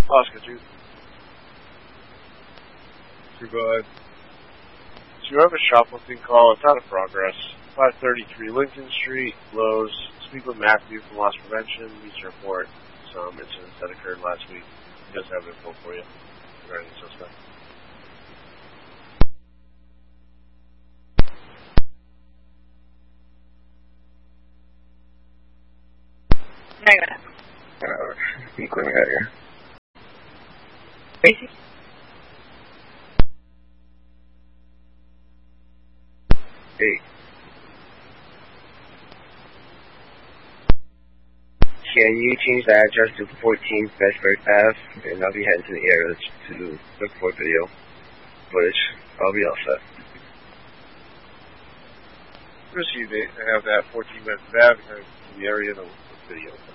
Oscar 2. Survive. So you have a shoplifting call. It's out of progress. 533 Lincoln Street, Lowe's. Speak with Matthew from Loss Prevention. Needs to report some incidents that occurred last week. He does have info for you regarding the suspect. Speak with me out here. Tracy? Hey. Can you change the address to 14 Bedford Ave, and I'll be heading to the area to look for video footage. I'll be all set. Received it. I have that 14 Bedford Ave in the area of the video.